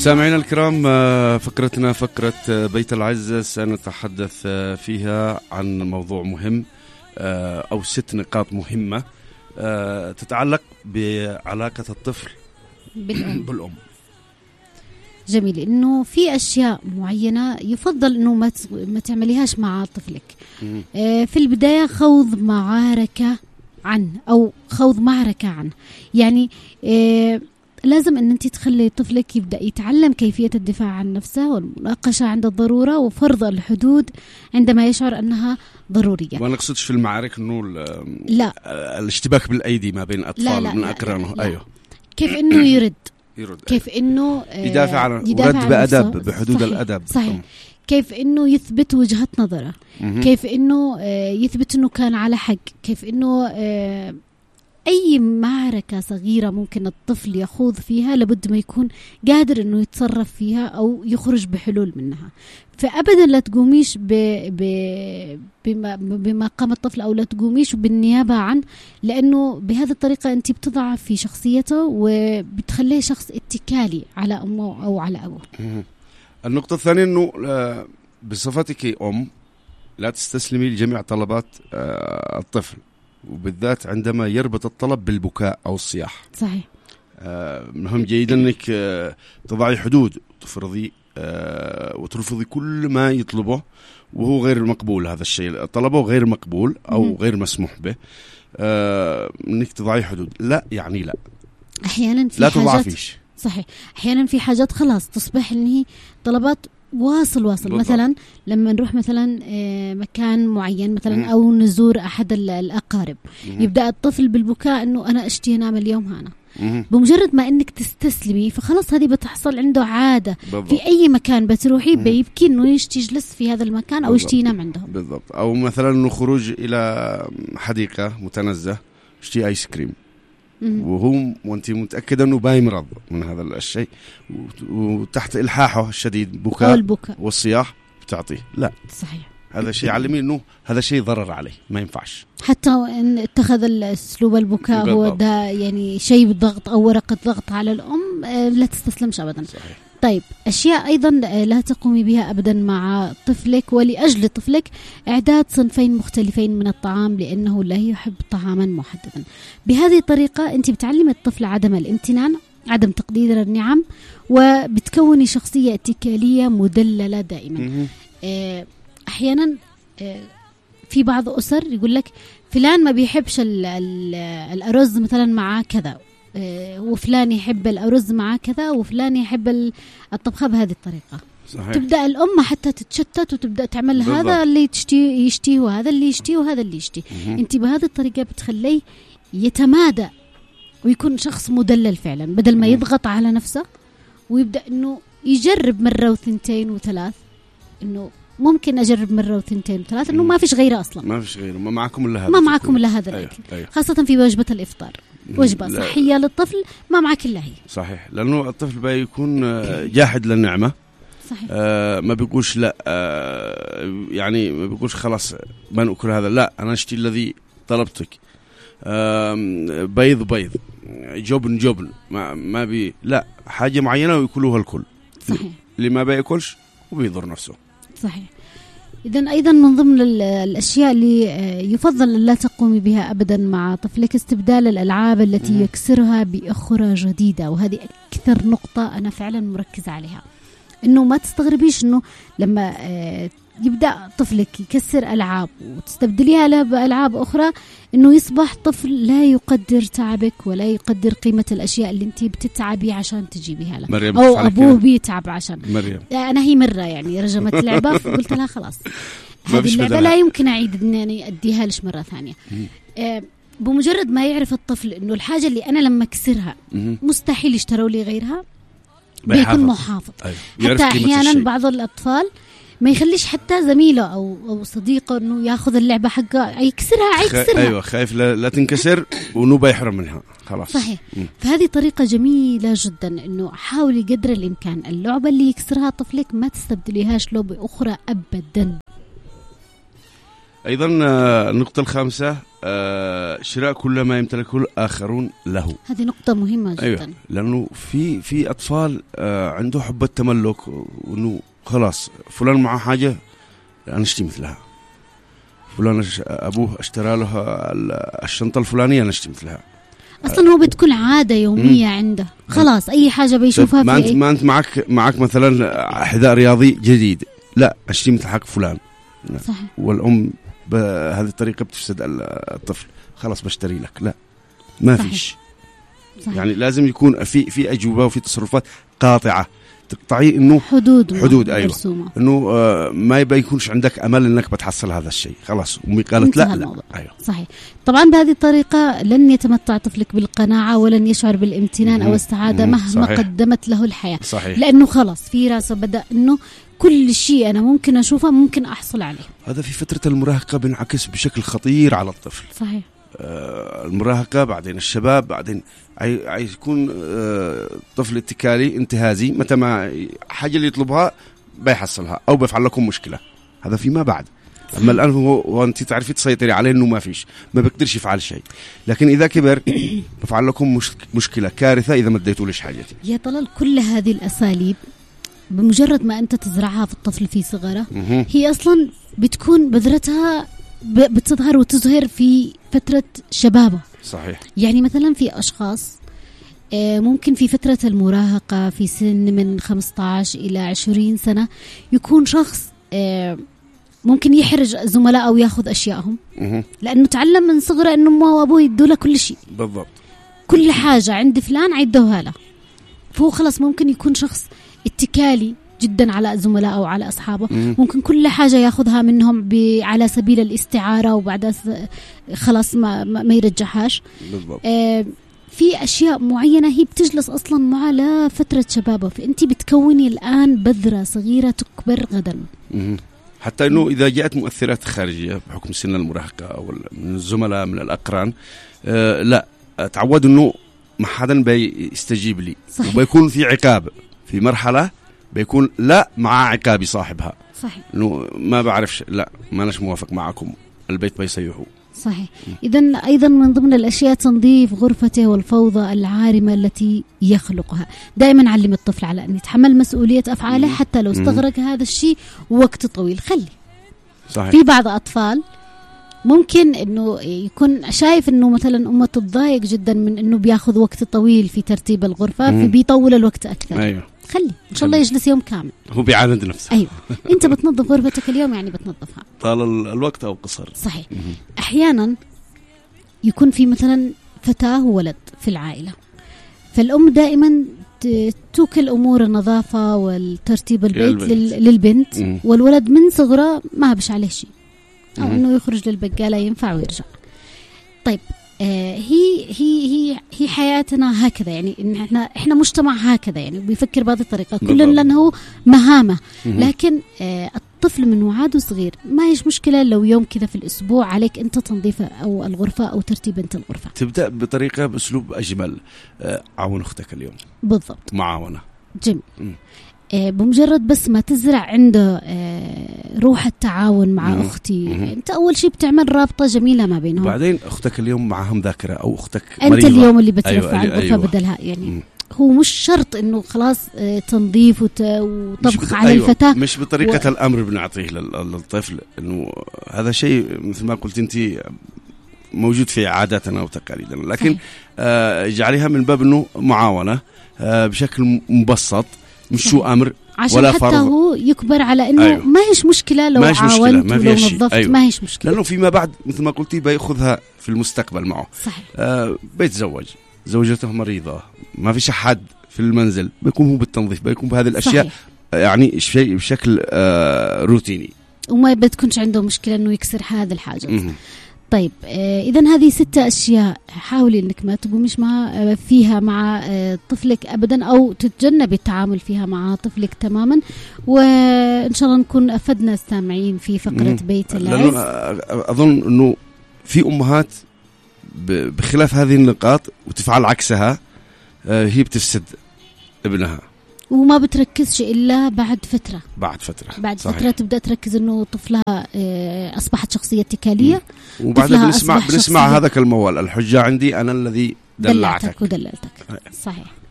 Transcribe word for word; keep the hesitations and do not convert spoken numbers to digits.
سامعينا الكرام، فقرتنا فقرة بيت العزة سنتحدث فيها عن موضوع مهم أو ست نقاط مهمة تتعلق بعلاقة الطفل بالأم, بالأم. جميل. إنه في أشياء معينة يفضل إنه ما ما تعمليهاش مع طفلك. في البداية خوض معركة عنه أو خوض معركة عنه، يعني لازم أن أنت تخلي طفلك يبدأ يتعلم كيفية الدفاع عن نفسه والمناقشة عند الضرورة وفرض الحدود عندما يشعر أنها ضرورية. وأنا أقصدش في المعارك إنه لا الاشتباك بالأيدي ما بين أطفال من أقرانه. لا. أيوه، كيف إنه يرد يرد كيف إنه يدافع عن ورد بأدب بحدود صحيح. الأدب. صحيح. كيف إنه يثبت وجهة نظره، كيف إنه يثبت إنه كان على حق، كيف إنه أي معركة صغيرة ممكن الطفل يخوض فيها لابد ما يكون قادر إنه يتصرف فيها أو يخرج بحلول منها. فأبدا لا تقوميش ب... ب... بما... بما قام الطفل أو لا تقوميش بالنيابة عنه، لأنه بهذه الطريقة أنت بتضعف في شخصيته وبتخليه شخص اتكالي على أمه أو على أبوه. النقطة الثانية أنه بصفتك أم لا تستسلمي لجميع طلبات الطفل، وبالذات عندما يربط الطلب بالبكاء أو الصياح. صحيح. مهم جيدا أنك تضعي حدود وتفرضي وترفضي كل ما يطلبه وهو غير مقبول. هذا الشيء طلبه غير مقبول أو غير مسموح به، أنك تضعي حدود. لا يعني لا أحيانا في لا حاجات تضعفيش. صحيح. أحيانا في حاجات خلاص تصبح إن هي طلبات واصل واصل بالضبط. مثلا لما نروح مثلا مكان معين مثلا مم. أو نزور أحد الأقارب، مم. يبدأ الطفل بالبكاء إنه أنا أشتهي نعمل اليوم هنا. مم. بمجرد ما إنك تستسلمي فخلاص هذه بتحصل عنده عادة بالضبط. في أي مكان بتروحي بيبكي إنه يشتي يجلس في هذا المكان أو يشتي ينام عندهم بالضبط. أو مثلا إنه خروج إلى حديقة متنزه يشتي آيس كريم، وهو وانت متأكدة أنه بايمرض من هذا الشيء وتحت إلحاحه الشديد بكاء البكاء والصياح بتعطيه. لا صحيح. هذا شيء علمي أنه هذا شيء ضرر عليه، ما ينفعش. حتى إن اتخذ الأسلوب البكاء هو ده يعني شيء بالضغط أو ورقة ضغط على الأم، لا تستسلمش أبدا. صحيح. طيب أشياء أيضا لا تقومي بها أبدا مع طفلك ولأجل طفلك: إعداد صنفين مختلفين من الطعام لأنه لا يحب طعاما محددا. بهذه الطريقة أنت بتعلمي الطفل عدم الامتنان، عدم تقدير النعم، وبتكوني شخصية اتكالية مدللة دائما. أحيانا في بعض أسر يقول لك فلان ما بيحبش الأرز مثلا مع كذا، وفلان يحب الأرز مع كذا، وفلان يحب الطبخة بهذه الطريقة. صحيح. تبدأ الأم حتى تتشتت وتبدأ تعمل بالضبط. هذا اللي تشتي يشتي وهذا اللي يشتي وهذا اللي يشتي. أنت بهذه الطريقة بتخليه يتمادى ويكون شخص مدلل فعلا، بدل ما يضغط على نفسه ويبدأ إنه يجرب مرة وثنتين وثلاث، إنه ممكن أجرب مرة وثنتين وثلاث، إنه ما فيش غيره أصلا، ما فيش غيره، ما معكم إلا هذا، ما معكم إلا هذا الأكل. أيوه. أيوه. خاصة في وجبة الإفطار، وجبة لا. صحية للطفل، ما معك إلا هي. صحيح، لأنه الطفل بيكون جاحد للنعمة. صحيح. آه ما بيقولش لا، آه يعني ما بيقولش خلاص ما نأكل هذا، لا أنا أشتي الذي طلبتك. آه بيض بيض، جبن جبن، ما ما بي لا حاجة معينة ويأكلوها الكل. صحيح. اللي ما بيأكلش وبيضر نفسه. صحيح. إذن أيضا من ضمن الأشياء اللي يفضل لا تقومي بها أبدا مع طفلك استبدال الألعاب التي يكسرها بأخرى جديدة، وهذه أكثر نقطة أنا فعلا مركزة عليها. إنه ما تستغربيش إنه لما يبدأ طفلك يكسر ألعاب وتستبدليها له بألعاب أخرى، إنه يصبح طفل لا يقدر تعبك ولا يقدر قيمة الأشياء اللي أنت بتتعبي عشان تجيبيها له، أو أبوه بيتعب عشان مريم. أنا هي مرة يعني رجمت لعبة فقلت لها خلاص هذه اللعبة لا يمكن أعيد أنني أديها لش مرة ثانية. آه بمجرد ما يعرف الطفل إنه الحاجة اللي أنا لما أكسرها مستحيل يشتروا لي غيرها، بيكون محافظ. أيوه. حتى أحيانا بعض الأطفال ما يخليش حتى زميله أو أو صديقه إنه يأخذ اللعبة حقه يكسرها يكسرها. أيوة، خايف لا تنكسر ونوبة يحرم منها خلاص. صحيح. م. فهذه طريقة جميلة جدا، إنه حاولي قدر الإمكان اللعبة اللي يكسرها طفلك ما تستبدليهاش له بأخرى أبدا. أيضا النقطة الخامسة شراء كل ما يمتلكه الآخرون له. هذه نقطة مهمة جدا. أيوة. لأنه في في أطفال عنده حب التملك، وإنه خلاص فلان معه حاجة أنا أشتري مثلها، فلان أبوه اشترى له الشنطة الفلانية أنا أشتري مثلها. أصلا هو بتكون عادة يومية مم. عنده خلاص أي حاجة بيشوفها. ما في أنت ما أنت معك معك مثلا حذاء رياضي جديد، لا أشتري مثل حق فلان. صحيح. والأم بهذه الطريقة بتفسد الطفل، خلاص بشتري لك، لا ما صحيح. فيش صحيح. يعني لازم يكون في في أجوبة وفي تصرفات قاطعة تقطعي إنه حدود حدود أيوة مرسومة. إنه آه ما يبقى يكونش عندك أمل إنك بتحصل هذا الشيء، خلاص أمي قالت لا, لا. أيوة. صحيح. طبعا بهذه الطريقة لن يتمتع طفلك بالقناعة ولن يشعر بالامتنان أو السعادة مهما صحيح. قدمت له الحياة. صحيح. لأنه خلاص في راسه بدأ إنه كل شيء أنا ممكن أشوفه ممكن أحصل عليه. هذا في فترة المراهقة بينعكس بشكل خطير على الطفل. صحيح. آه المراهقة بعدين الشباب بعدين عايز يكون آه طفل اتكالي انتهازي، متى ما حاجة اللي يطلبها بيحصلها أو بيفعل لكم مشكلة، هذا فيما بعد. أما الآن هو وأنت تعرفي تسيطري عليه إنه ما فيش، ما بيقدرش يفعل شيء، لكن إذا كبر بفعل لكم مش مشكلة كارثة إذا ما اديتوليش حاجتي. يا طلال كل هذه الأساليب بمجرد ما أنت تزرعها في الطفل في صغره هي أصلا بتكون بذرتها بتظهر وتظهر في فترة شبابه. صحيح. يعني مثلا في أشخاص ممكن في فترة المراهقة في سن من خمسة عشر إلى عشرين سنة يكون شخص ممكن يحرج زملاء أو يأخذ أشياءهم لأنه تعلم من صغره أنه أمه وأبوه يدوا له كل شيء. بالضبط. كل حاجة عند فلان عيدوها له، فهو خلاص ممكن يكون شخص اتكالي جدا على زملاء أو على أصحابه. مم. ممكن كل حاجة يأخذها منهم على سبيل الاستعارة وبعد خلاص ما, ما يرجعهاش. بالضبط. آه في أشياء معينة هي بتجلس أصلا معه لفترة شبابه، فأنت بتكوني الآن بذرة صغيرة تكبر غدا. مم. حتى أنه إذا جاءت مؤثرات خارجية بحكم سن المراهقة أو من الزملاء من الأقران آه لا تعود أنه ما حدا بيستجيب لي. صحيح. وبيكون في عقاب في مرحلة بيكون لا مع عقابي صاحبها. صحيح. إنه ما بعرفش لا ما نش موافق معكم البيت بيسيحوا. صحيح. إذن أيضا من ضمن الأشياء تنظيف غرفته والفوضى العارمة التي يخلقها. دائما علم الطفل على أن يتحمل مسؤولية أفعاله حتى لو استغرق هذا الشيء وقت طويل. خلي. صحيح. في بعض أطفال ممكن إنه يكون شايف إنه مثلا أمه تضايق جدا من إنه بياخذ وقت طويل في ترتيب الغرفة فبيطول الوقت أكثر. أيوه. خلي إن شاء الله يجلس يوم كامل. هو بيعاند نفسه. أيوه. أنت بتنظف غرفتك اليوم يعني بتنظفها. طال الوقت أو قصر. صحيح. أحيانا يكون في مثلا فتاة وولد في العائلة، فالأم دائما توكل أمور النظافة والترتيب البيت للبنت مم. والولد من صغره ما بش عليه شيء أو إنه يخرج للبقالة ينفع ويرجع. طيب آه هي هي هي هي حياتنا هكذا، يعني إن إحنا إحنا مجتمع هكذا يعني بيفكر بهذه الطريقة كلنا لأنه مهامة. لكن آه الطفل من وعاده صغير ما هيش مشكلة لو يوم كذا في الأسبوع عليك أنت تنظيف أو الغرفة أو ترتيب أنت الغرفة. تبدأ بطريقة بأسلوب أجمل. آه عاون أختك اليوم. بالضبط. معاونة. جميل. آه بمجرد بس ما تزرع عنده آه روح التعاون مع مم. أختي مم. أنت أول شيء بتعمل رابطة جميلة ما بينهم. بعدين أختك اليوم معها مذاكرة أو أختك أنت مريضة. اليوم اللي بترفع أيوة الغرفة أيوة. بدلها يعني مم. هو مش شرط إنه خلاص آه تنظيف وت... وطبخ بت... على أيوة. الفتاة. مش بطريقة و... الأمر بنعطيه للطفل، إنه هذا شيء مثل ما قلت أنت موجود في عاداتنا وتقاليدنا، لكن آه جعلها من باب إنه معاونة آه بشكل مبسط مش شو أمر عشان ولا حتى فرض. هو يكبر على إنه أيوه. ما هيش مشكلة لو عاونت ولو نظفت. أيوه. ما هيش مشكلة لأنه فيما بعد مثل ما قلتي بيأخذها في المستقبل معه. صحيح. آه بيتزوج زوجته مريضة ما فيش أحد في المنزل بيكون هو بالتنظيف بيكون بهذه الأشياء. صحيح. يعني شيء بشكل آه روتيني وما بتكونش عنده مشكلة إنه يكسر هذا الحاجة. طيب آه إذن هذه ستة أشياء حاولي إنك ما تقومش مع آه فيها مع آه طفلك أبدا أو تتجنبي التعامل فيها مع طفلك تماما، وإن شاء الله نكون أفدنا السامعين في فقرة مم. بيت العز. أظن إنه في أمهات بخلاف هذه النقاط وتفعل عكسها، آه هي بتفسد ابنها وما بتركزش إلا بعد فترة بعد فترة بعد صحيح. فترة تبدأ تركز إنه طفلها أصبحت شخصية اتكالية، وبعدها بنسمع بنسمع هذاك الموال، الحجة عندي أنا الذي دلعتك, دلعتك ودللتك. صحيح.